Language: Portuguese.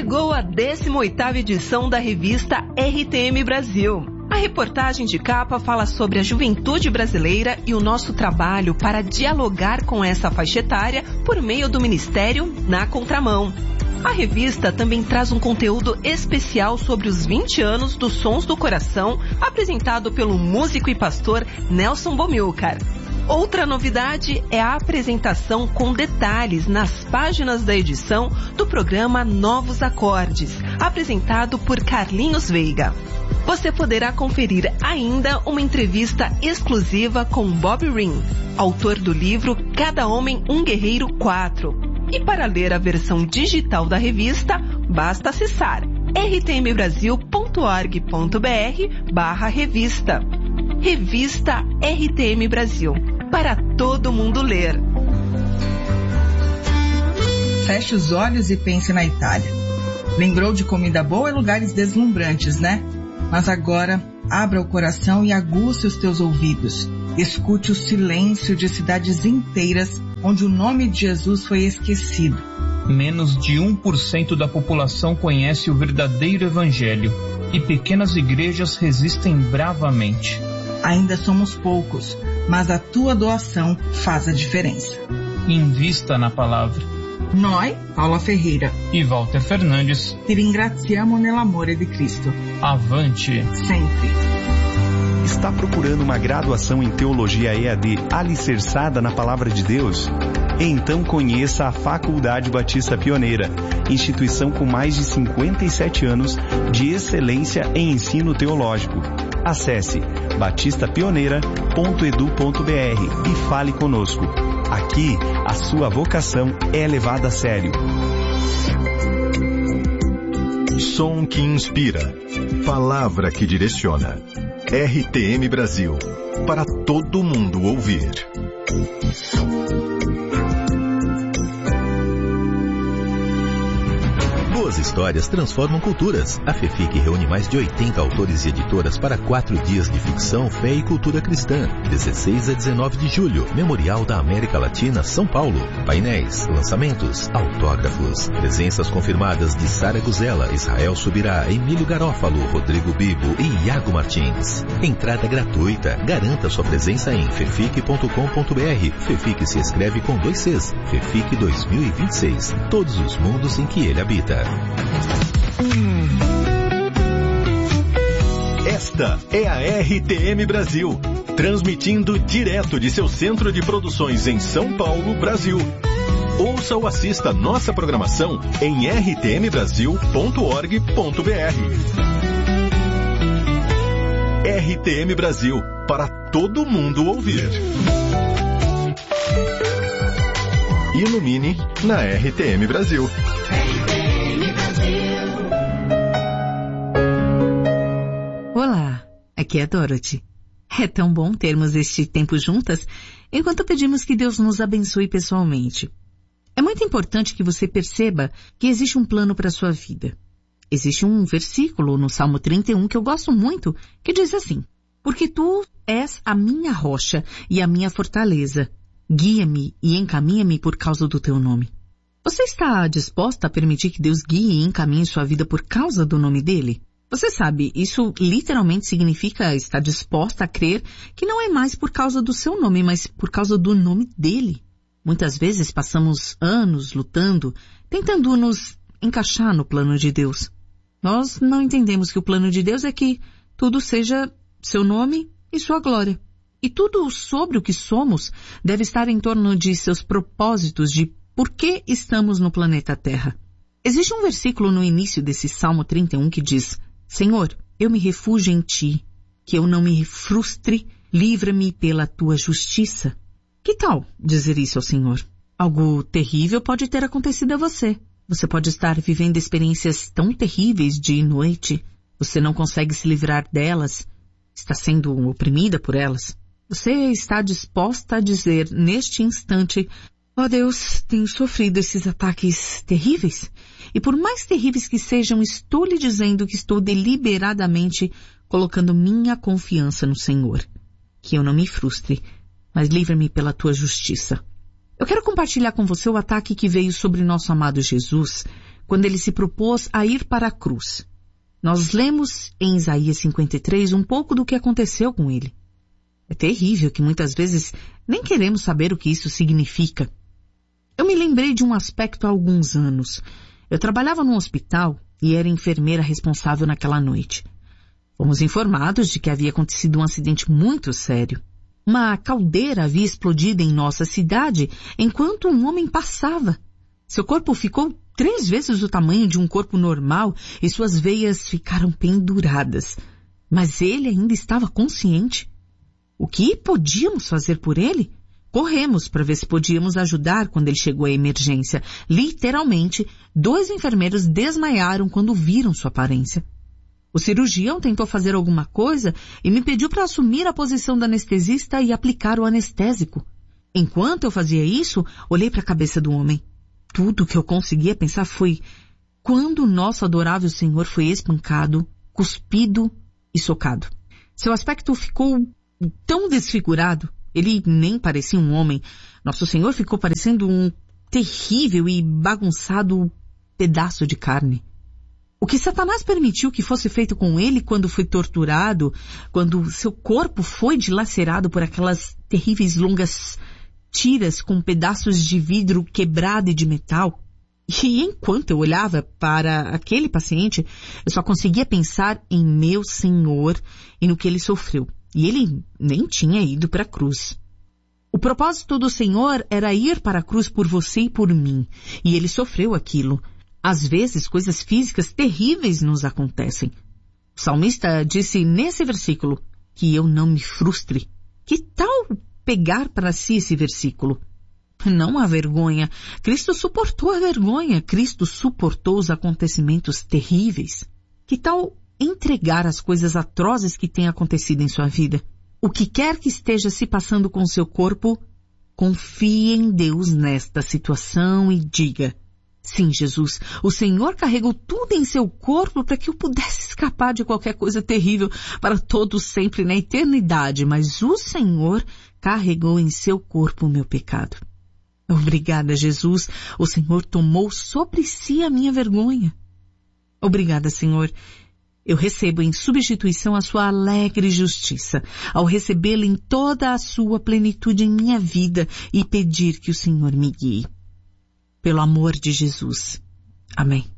Chegou a 18ª edição da revista RTM Brasil. A reportagem de capa fala sobre a juventude brasileira e o nosso trabalho para dialogar com essa faixa etária por meio do Ministério Na Contramão. A revista também traz um conteúdo especial sobre os 20 anos dos Sons do Coração, apresentado pelo músico e pastor Nelson Bomilcar. Outra novidade é a apresentação com detalhes nas páginas da edição do programa Novos Acordes, apresentado por Carlinhos Veiga. Você poderá conferir ainda uma entrevista exclusiva com Bob Ring, autor do livro Cada Homem um Guerreiro 4. E para ler a versão digital da revista, basta acessar rtmbrasil.org.br/revista. Revista RTM Brasil, para todo mundo ler. Feche os olhos e pense na Itália. Lembrou de comida boa e lugares deslumbrantes, né? Mas agora, abra o coração e aguce os teus ouvidos. Escute o silêncio de cidades inteiras onde o nome de Jesus foi esquecido. Menos de 1% da população conhece o verdadeiro evangelho e pequenas igrejas resistem bravamente. Ainda somos poucos, mas a tua doação faz a diferença. Invista na palavra. Noi, Paula Ferreira e Walter Fernandes, ti ringraziamo nell'amore di Cristo. Avante! Sempre. Está procurando uma graduação em Teologia EAD alicerçada na Palavra de Deus? Então conheça a Faculdade Batista Pioneira, instituição com mais de 57 anos de excelência em ensino teológico. Acesse batistapioneira.edu.br e fale conosco. Aqui, a sua vocação é levada a sério. Som que inspira. Palavra que direciona. RTM Brasil. Para todo mundo ouvir. Boas histórias transformam culturas. A FEFIC reúne mais de 80 autores e editoras para 4 dias de ficção, fé e cultura cristã. 16 a 19 de julho, Memorial da América Latina, São Paulo. Painéis, lançamentos, autógrafos. Presenças confirmadas de Sara Guzela, Israel Subirá, Emílio Garófalo, Rodrigo Bibo e Iago Martins. Entrada gratuita. Garanta sua presença em fefic.com.br. FEFIC se escreve com 2 Cs. FEFIC 2026. Todos os mundos em que ele habita. Esta é a RTM Brasil, transmitindo direto de seu centro de produções em São Paulo, Brasil. Ouça ou assista nossa programação em rtmbrasil.org.br. RTM Brasil, para todo mundo ouvir. Ilumine na RTM Brasil. Olá, aqui é a Dorothy. É tão bom termos este tempo juntas, enquanto pedimos que Deus nos abençoe pessoalmente. É muito importante que você perceba que existe um plano para a sua vida. Existe um versículo no Salmo 31 que eu gosto muito, que diz assim: porque tu és a minha rocha e a minha fortaleza. Guia-me e encaminha-me por causa do teu nome. Você está disposta a permitir que Deus guie e encaminhe sua vida por causa do nome dele? Você sabe, isso literalmente significa estar disposta a crer que não é mais por causa do seu nome, mas por causa do nome dele. Muitas vezes passamos anos lutando, tentando nos encaixar no plano de Deus. Nós não entendemos que o plano de Deus é que tudo seja seu nome e sua glória. E tudo sobre o que somos deve estar em torno de seus propósitos de por que estamos no planeta Terra. Existe um versículo no início desse Salmo 31 que diz: Senhor, eu me refugio em ti, que eu não me frustre, livra-me pela tua justiça. Que tal dizer isso ao Senhor? Algo terrível pode ter acontecido a você. Você pode estar vivendo experiências tão terríveis dia e noite. Você não consegue se livrar delas. Está sendo oprimida por elas. Você está disposta a dizer neste instante: ó Deus, tenho sofrido esses ataques terríveis. E por mais terríveis que sejam, estou lhe dizendo que estou deliberadamente colocando minha confiança no Senhor. Que eu não me frustre, mas livra-me pela tua justiça. Eu quero compartilhar com você o ataque que veio sobre nosso amado Jesus quando ele se propôs a ir para a cruz. Nós lemos em Isaías 53 um pouco do que aconteceu com ele. É terrível que muitas vezes nem queremos saber o que isso significa. Eu me lembrei de um aspecto há alguns anos. Eu trabalhava num hospital e era enfermeira responsável naquela noite. Fomos informados de que havia acontecido um acidente muito sério. Uma caldeira havia explodido em nossa cidade enquanto um homem passava. Seu corpo ficou 3 vezes o tamanho de um corpo normal e suas veias ficaram penduradas. Mas ele ainda estava consciente. O que podíamos fazer por ele? Corremos para ver se podíamos ajudar quando ele chegou à emergência. Literalmente, 2 enfermeiros desmaiaram quando viram sua aparência. O cirurgião tentou fazer alguma coisa e me pediu para assumir a posição da anestesista e aplicar o anestésico. Enquanto eu fazia isso, olhei para a cabeça do homem. Tudo que eu conseguia pensar foi quando o nosso adorável Senhor foi espancado, cuspido e socado. Seu aspecto ficou tão desfigurado, ele nem parecia um homem. Nosso Senhor ficou parecendo um terrível e bagunçado pedaço de carne. O que Satanás permitiu que fosse feito com ele quando foi torturado, quando seu corpo foi dilacerado por aquelas terríveis longas tiras com pedaços de vidro quebrado e de metal. E enquanto eu olhava para aquele paciente, eu só conseguia pensar em meu Senhor e no que ele sofreu. E ele nem tinha ido para a cruz. O propósito do Senhor era ir para a cruz por você e por mim. E ele sofreu aquilo. Às vezes, coisas físicas terríveis nos acontecem. O salmista disse nesse versículo que eu não me frustre. Que tal pegar para si esse versículo? Não há vergonha. Cristo suportou a vergonha. Cristo suportou os acontecimentos terríveis. Que tal entregar as coisas atrozes que têm acontecido em sua vida? O que quer que esteja se passando com seu corpo, confie em Deus nesta situação e diga: sim, Jesus, o Senhor carregou tudo em seu corpo para que eu pudesse escapar de qualquer coisa terrível para todos sempre na eternidade, mas o Senhor carregou em seu corpo o meu pecado. Obrigada, Jesus, o Senhor tomou sobre si a minha vergonha. Obrigada, Senhor. Eu recebo em substituição a sua alegre justiça, ao recebê-la em toda a sua plenitude em minha vida e pedir que o Senhor me guie. Pelo amor de Jesus. Amém.